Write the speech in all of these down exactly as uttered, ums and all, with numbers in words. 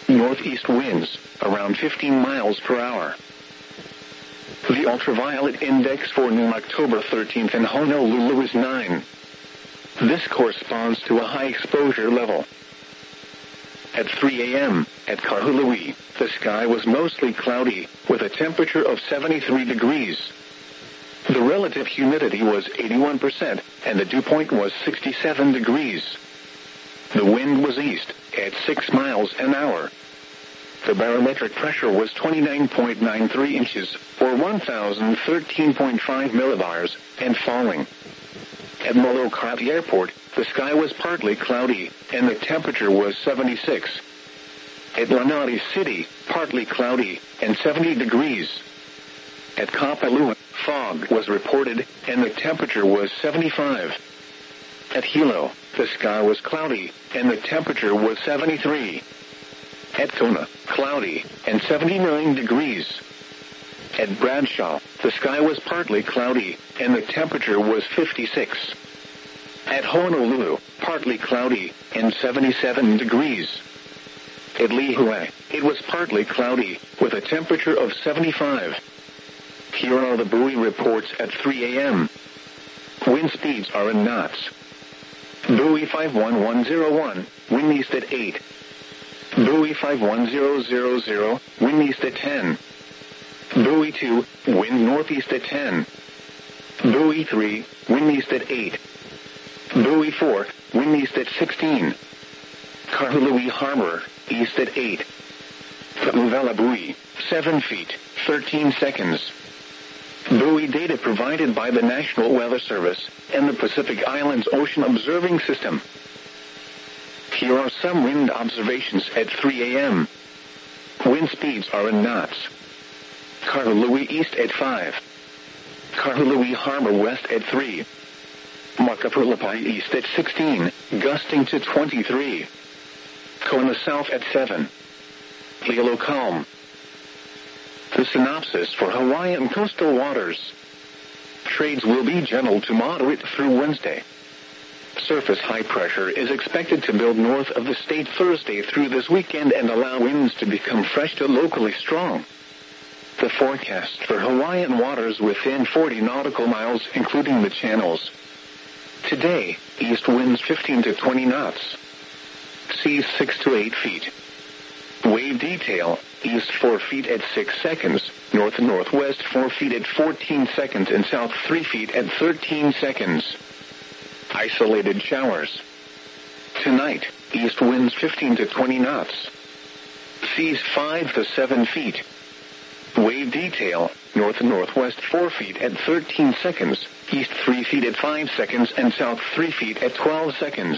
Northeast winds, around fifteen miles per hour. The ultraviolet index for noon October thirteenth in Honolulu is nine. This corresponds to a high exposure level. At three a m, at Kahului, the sky was mostly cloudy, with a temperature of seventy-three degrees. The relative humidity was eighty-one percent, and the dew point was sixty-seven degrees. The wind was east, at six miles an hour. The barometric pressure was twenty-nine point nine three inches, or one thousand thirteen point five millibars, and falling. At Molokai Airport, the sky was partly cloudy, and the temperature was seventy-six. At Lanai City, partly cloudy, and seventy degrees. At Kapalua, fog was reported, and the temperature was seventy-five. At Hilo, the sky was cloudy, and the temperature was seventy-three. At Kona, cloudy, and seventy-nine degrees. At Bradshaw, the sky was partly cloudy, and the temperature was fifty-six. At Honolulu, partly cloudy, and seventy-seven degrees. At Lihue, it was partly cloudy, with a temperature of seventy-five. Here are the buoy reports at three a m Wind speeds are in knots. Buoy five one one zero one, wind east at eight. Buoy five one zero zero zero, wind east at ten. Buoy two, wind northeast at ten. Buoy three, wind east at eight. Buoy four, wind east at sixteen. Kahului Harbor, east at eight. Kauvela Buoy, seven feet, thirteen seconds. Buoy data provided by the National Weather Service and the Pacific Islands Ocean Observing System. Here are some wind observations at three a m Wind speeds are in knots. Kahului east at five. Kahului Harbor west at three. Makapulapai east at sixteen, gusting to twenty-three. Kona south at seven. Hilo calm. The synopsis for Hawaiian coastal waters. Trades will be gentle to moderate through Wednesday. Surface high pressure is expected to build north of the state Thursday through this weekend and allow winds to become fresh to locally strong. The forecast for Hawaiian waters within forty nautical miles, including the channels. Today, east winds fifteen to twenty knots. Seas six to eight feet. Wave detail, east four feet at six seconds, north and northwest four feet at fourteen seconds, and south three feet at thirteen seconds. Isolated showers. Tonight, east winds fifteen to twenty knots. Seas five to seven feet. Wave detail, north and northwest four feet at thirteen seconds, east three feet at five seconds, and south three feet at twelve seconds.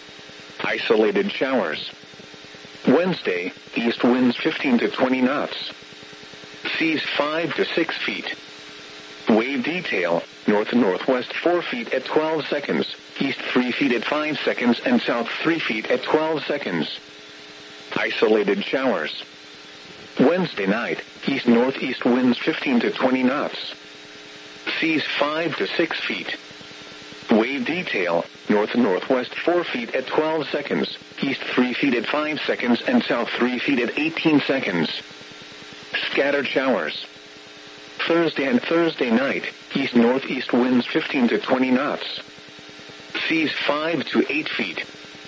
Isolated showers. Wednesday, east winds fifteen to twenty knots. Seas five to six feet. Wave detail, north and northwest four feet at twelve seconds, east three feet at five seconds, and south three feet at twelve seconds. Isolated showers. Wednesday night, east-northeast winds fifteen to twenty knots. Seas five to six feet. Wave detail, north and northwest four feet at twelve seconds, east three feet at five seconds, and south three feet at eighteen seconds. Scattered showers. Thursday and Thursday night, east-northeast winds fifteen to twenty knots. Seas five to eight feet.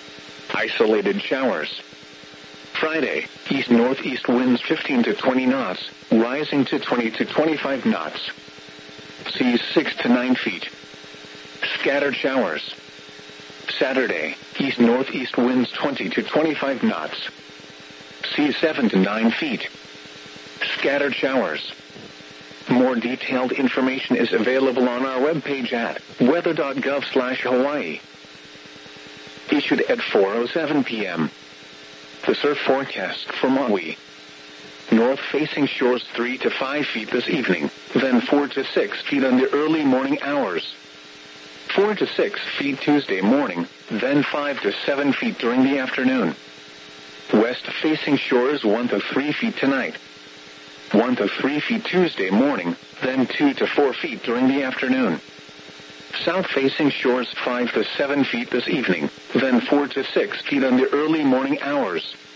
Isolated showers. Friday, east-northeast winds fifteen to twenty knots, rising to twenty to twenty-five knots. Seas six to nine feet. Scattered showers. Saturday, east-northeast winds twenty to twenty-five knots. Seas seven to nine feet. Scattered showers. More detailed information is available on our webpage at weather dot gov slash Hawaii. Issued at four oh seven p m The surf forecast for Maui. North-facing shores three to five feet this evening, then four to six feet in the early morning hours. four to six feet Tuesday morning, then five to seven feet during the afternoon. West-facing shores one to three feet tonight. one to three feet Tuesday morning, then two to four feet during the afternoon. South-facing shores five to seven feet this evening, then four to six feet in the early morning hours.